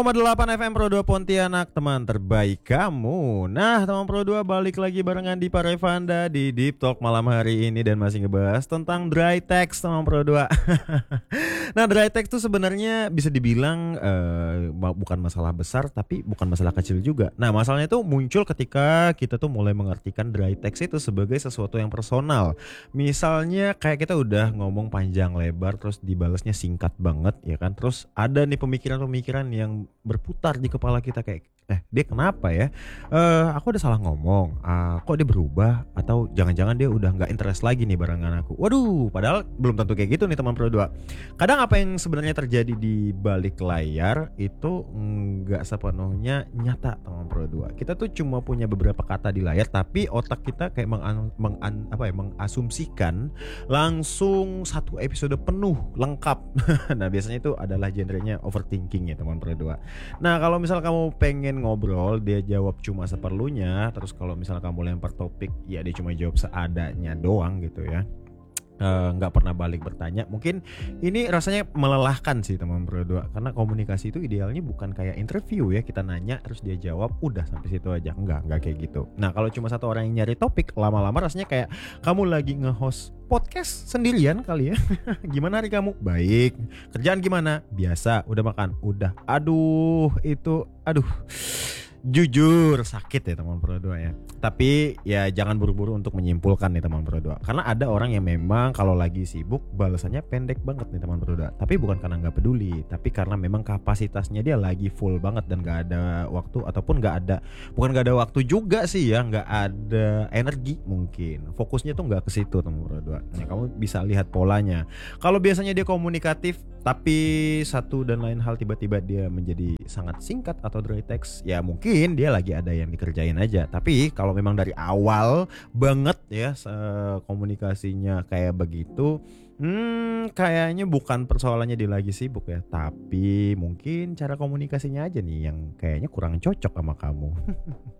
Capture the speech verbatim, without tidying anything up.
Delapan F M Pro dua Pontianak, teman terbaik kamu. Nah, teman Pro dua balik lagi barengan di Parevanda di Deep Talk malam hari ini dan masih ngebahas tentang dry text, teman Pro dua. Nah, dry text itu sebenarnya bisa dibilang uh, bukan masalah besar tapi bukan masalah kecil juga. Nah, masalahnya itu muncul ketika kita tuh mulai mengartikan dry text itu sebagai sesuatu yang personal. Misalnya kayak kita udah ngomong panjang lebar terus dibalasnya singkat banget ya kan. Terus ada nih pemikiran-pemikiran yang berputar di kepala kita kayak eh dia kenapa ya, eh aku udah salah ngomong, ah, kok dia berubah, atau jangan-jangan dia udah nggak interest lagi nih barengan aku. Waduh, padahal belum tentu kayak gitu nih teman Pro dua. Kadang apa yang sebenarnya terjadi di balik layar itu nggak sepenuhnya nyata teman Pro dua. Kita tuh cuma punya beberapa kata di layar tapi otak kita kayak meng, meng apa ya mengasumsikan langsung satu episode penuh lengkap. Nah, biasanya itu adalah genrenya overthinking ya teman Pro dua. Nah, kalau misal kamu pengen ngobrol, dia jawab cuma seperlunya. Terus kalau misal kamu lempar topik, ya dia cuma jawab seadanya doang gitu ya, nggak uh, pernah balik bertanya. Mungkin ini rasanya melelahkan sih teman Pro dua, karena komunikasi itu idealnya bukan kayak interview ya, kita nanya terus dia jawab udah sampai situ aja. Enggak, enggak kayak gitu. Nah, kalau cuma satu orang yang nyari topik, lama-lama rasanya kayak kamu lagi nge-host podcast sendirian kali ya. Gimana hari kamu? Baik. Kerjaan gimana? Biasa. Udah makan? Udah. Aduh, itu aduh. Jujur sakit ya teman Pro dua ya. Tapi ya jangan buru-buru untuk menyimpulkan nih teman Pro dua, karena ada orang yang memang kalau lagi sibuk balasannya pendek banget nih teman Pro dua. Tapi bukan karena nggak peduli, tapi karena memang kapasitasnya dia lagi full banget dan nggak ada waktu, ataupun nggak ada, bukan nggak ada waktu juga sih ya, nggak ada energi mungkin. Fokusnya tuh nggak ke situ teman Pro dua. Nah, kamu bisa lihat polanya. Kalau biasanya dia komunikatif tapi satu dan lain hal tiba-tiba dia menjadi sangat singkat atau dry text, ya mungkin dia lagi ada yang dikerjain aja. Tapi kalau memang dari awal banget ya komunikasinya kayak begitu, hmm kayaknya bukan persoalannya dia lagi sibuk ya, tapi mungkin cara komunikasinya aja nih yang kayaknya kurang cocok sama kamu.